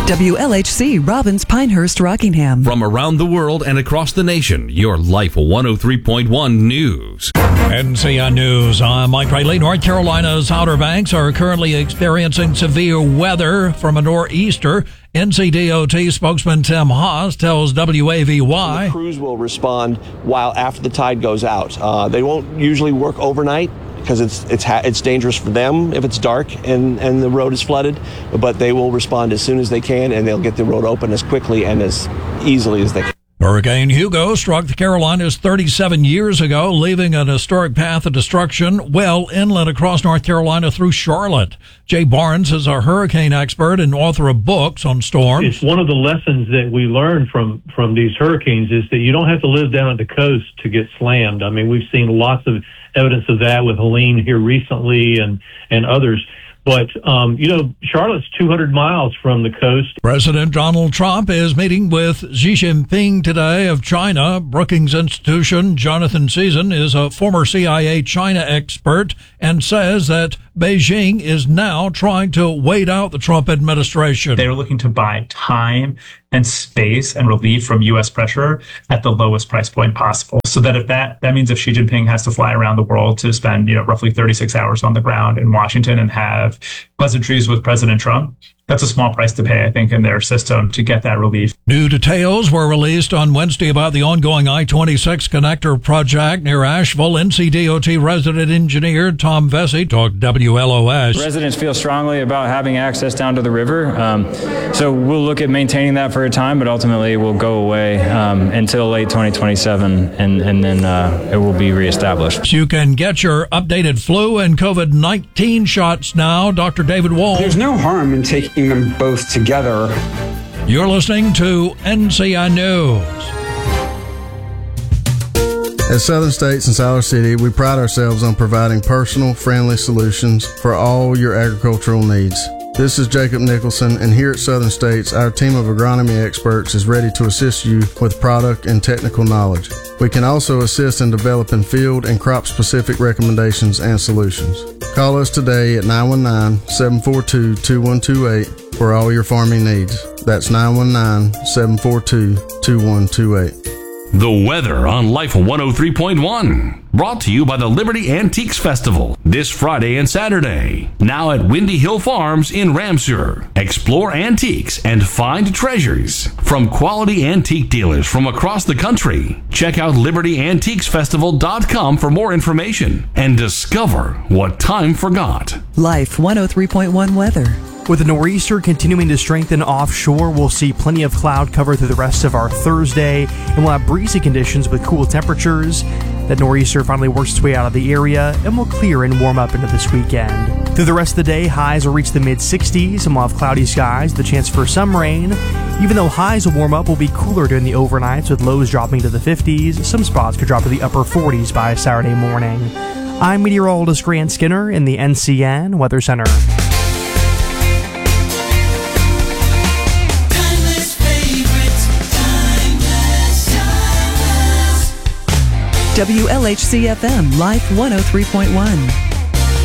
WLHC Robbins, Pinehurst, Rockingham. From around the world and across the nation, your Life 103.1 News. NCN News. I'm Mike Riley. North Carolina's Outer Banks are currently experiencing severe weather from a nor'easter. NCDOT spokesman Tim Haas tells WAVY. The crews will respond after the tide goes out. They won't usually work overnight, because it's dangerous for them if it's dark and the road is flooded, but they will respond as soon as they can, and they'll get the road open as quickly and as easily as they can. Hurricane Hugo struck the Carolinas 37 years ago, leaving an historic path of destruction well inland across North Carolina through Charlotte. Jay Barnes is a hurricane expert and author of books on storms. It's one of the lessons that we learned from these hurricanes is that you don't have to live down at the coast to get slammed. I mean, we've seen lots of evidence of that with Helene here recently and others. But, Charlotte's 200 miles from the coast. President Donald Trump is meeting with Xi Jinping today of China. Brookings Institution Jonathan Season is a former CIA China expert and says that Beijing is now trying to wait out the Trump administration. They're looking to buy time and space and relief from U.S. pressure at the lowest price point possible. So that if that means if Xi Jinping has to fly around the world to spend, roughly 36 hours on the ground in Washington and have pleasantries with President Trump, that's a small price to pay, I think, in their system to get that relief. New details were released on Wednesday about the ongoing I-26 connector project near Asheville. NCDOT resident engineer Tom Vesey talked WLOS. Residents feel strongly about having access down to the river, so we'll look at maintaining that for a time, but ultimately it will go away until late 2027, and then it will be reestablished. You can get your updated flu and COVID-19 shots now. Dr. David Wall. There's no harm in taking them both together. You're listening to NCI News. At Southern States in Siler City, we pride ourselves on providing personal, friendly solutions for all your agricultural needs. This is Jacob Nicholson, and here at Southern States, our team of agronomy experts is ready to assist you with product and technical knowledge. We can also assist in developing field and crop-specific recommendations and solutions. Call us today at 919-742-2128 for all your farming needs. That's 919-742-2128. The weather on Life 103.1. Brought to you by the Liberty Antiques Festival this Friday and Saturday. Now at Windy Hill Farms in Ramseur. Explore antiques and find treasures from quality antique dealers from across the country. Check out LibertyAntiquesFestival.com for more information and discover what time forgot. Life 103.1 weather. With the nor'easter continuing to strengthen offshore, we'll see plenty of cloud cover through the rest of our Thursday, and we'll have breezy conditions with cool temperatures. That nor'easter finally works its way out of the area and will clear and warm up into this weekend. Through the rest of the day, highs will reach the mid-60s, and we'll have cloudy skies with a chance for some rain. Even though highs will warm up, will be cooler during the overnights, with lows dropping to the 50s. Some spots could drop to the upper 40s by Saturday morning. I'm meteorologist Grant Skinner in the NCN Weather Center. WLHC FM, Life 103.1.